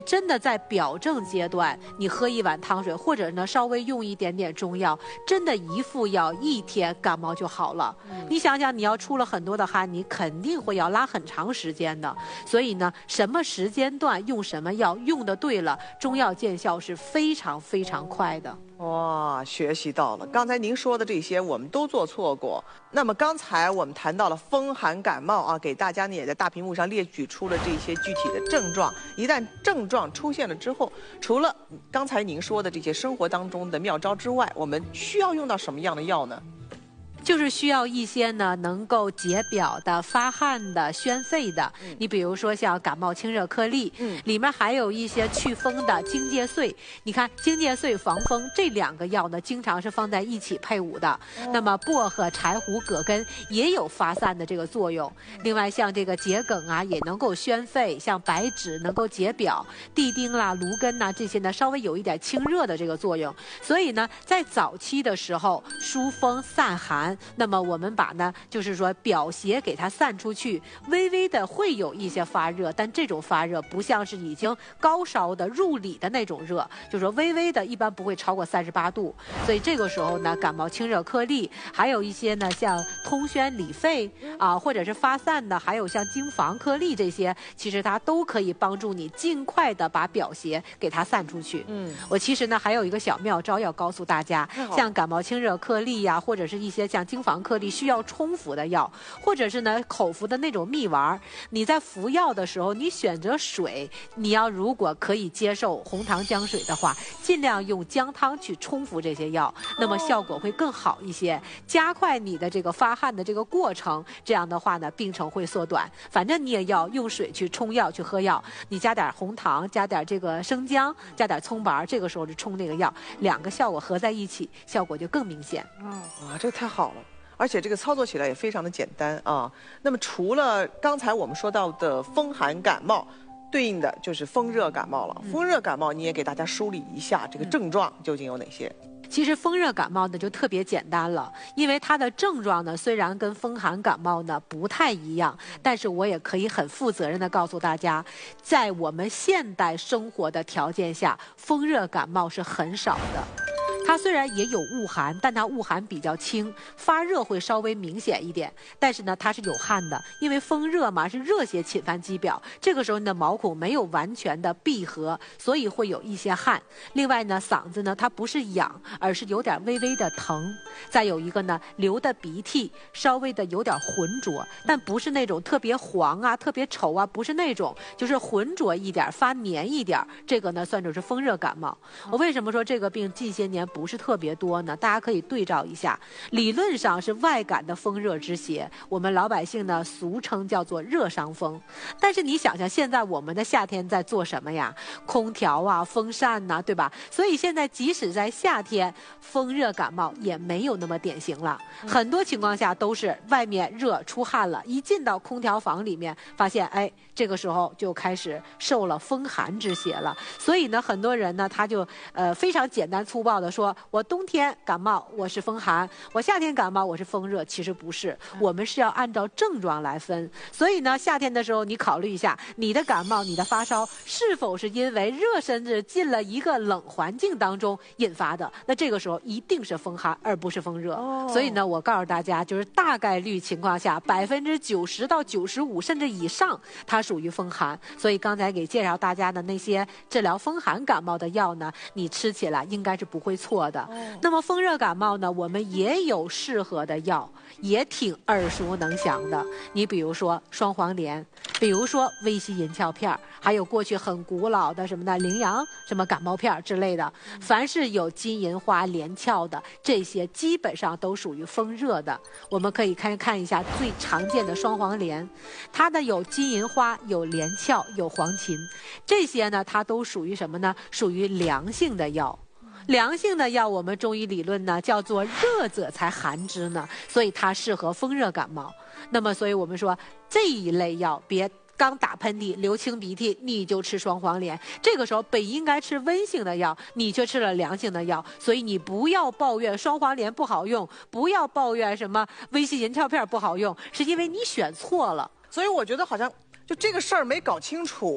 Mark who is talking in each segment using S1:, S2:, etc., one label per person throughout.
S1: 真的在表症阶段，你喝一碗汤水，或者呢稍微用一点点中药，真的一副药1天感冒就好了。你想想，你要出了很多的汗，你肯定会要拉很长时间的。所以呢，什么时间段用什么药，用的对了，中药见效是非常非常快的。
S2: 哇，学习到了！刚才您说的这些我们都做错过。那么刚才我们谈到了风寒感冒啊，给大家呢也在大屏幕上列举出了这些具体的症状。一旦症状出现了之后，除了刚才您说的这些生活当中的妙招之外，我们需要用到什么样的药呢？
S1: 就是需要一些呢能够解表的、发汗的、宣肺的。你比如说像感冒清热颗粒，里面还有一些祛风的荆芥穗。你看荆芥穗防风这2个药呢，经常是放在一起配伍的。那么薄荷、柴胡、葛根也有发散的这个作用。另外像这个桔梗啊，也能够宣肺；像白芷能够解表，地丁啦、芦根呐这些呢，稍微有一点清热的这个作用。所以呢，在早期的时候疏风散寒。那么我们把呢，就是说表邪给它散出去，微微的会有一些发热，但这种发热不像是已经高烧的入里的那种热，就是说微微的，一般不会超过38度。所以这个时候呢，感冒清热颗粒，还有一些呢像通宣理肺啊，或者是发散的，还有像荆防颗粒这些，其实它都可以帮助你尽快的把表邪给它散出去。我其实呢还有一个小妙招要告诉大家，像感冒清热颗粒呀，或者是一些像荆防颗粒需要冲服的药，或者是呢口服的那种蜜丸，你在服药的时候，你选择水，你要如果可以接受红糖姜水的话，尽量用姜汤去冲服这些药，那么效果会更好一些，加快你的这个发汗的这个过程，这样的话呢，病程会缩短。反正你也要用水去冲药去喝药，你加点红糖，加点这个生姜，加点葱白，这个时候就冲那个药，2个效果合在一起，效果就更明显。
S2: 哇，这太好了！而且这个操作起来也非常的简单啊。那么除了刚才我们说到的风寒感冒，对应的就是风热感冒了。风热感冒你也给大家梳理一下这个症状究竟有哪些？
S1: 其实风热感冒呢就特别简单了，因为它的症状呢虽然跟风寒感冒呢不太一样，但是我也可以很负责任的告诉大家，在我们现代生活的条件下，风热感冒是很少的。它虽然也有恶寒，但它恶寒比较轻，发热会稍微明显一点。但是呢，它是有汗的，因为风热嘛，是热邪侵犯肌表，这个时候你的毛孔没有完全的闭合，所以会有一些汗。另外呢，嗓子呢它不是痒，而是有点微微的疼。再有一个呢，流的鼻涕稍微的有点浑浊，但不是那种特别黄啊、特别稠啊，不是那种，就是浑浊一点、发黏一点。这个呢，算作是风热感冒。我为什么说这个病近些年不是特别多呢？大家可以对照一下，理论上是外感的风热之邪，我们老百姓呢俗称叫做热伤风。但是你想想，现在我们的夏天在做什么呀？空调啊、风扇呐、对吧？所以现在即使在夏天，风热感冒也没有那么典型了。很多情况下都是外面热出汗了，一进到空调房里面，发现哎，这个时候就开始受了风寒之邪了。所以呢，很多人呢他就非常简单粗暴的说，我冬天感冒我是风寒，我夏天感冒我是风热。其实不是，我们是要按照症状来分。所以呢，夏天的时候你考虑一下，你的感冒、你的发烧是否是因为热身子进了一个冷环境当中引发的？那这个时候一定是风寒，而不是风热。所以呢，我告诉大家，就是大概率情况下，90%到95%甚至以上，它属于风寒。所以刚才给介绍大家的那些治疗风寒感冒的药呢，你吃起来应该是不会错的。那么风热感冒呢，我们也有适合的药，也挺耳熟能详的。你比如说双黄连，比如说威西银翘片，还有过去很古老的什么的羚羊什么感冒片之类的。凡是有金银花连翘的，这些基本上都属于风热的。我们可以看一下最常见的双黄连，它呢有金银花、有连翘、有黄芩，这些呢它都属于什么呢？属于凉性的药。凉性的药，我们中医理论呢叫做热者才寒之呢，所以它适合风热感冒。那么，所以我们说这一类药，别刚打喷嚏、流清鼻涕，你就吃双黄连。这个时候本应该吃温性的药，你却吃了凉性的药，所以你不要抱怨双黄连不好用，不要抱怨什么威西银翘片不好用，是因为你选错了。
S2: 所以我觉得好像就这个事儿没搞清楚，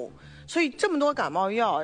S2: 所以这么多感冒药。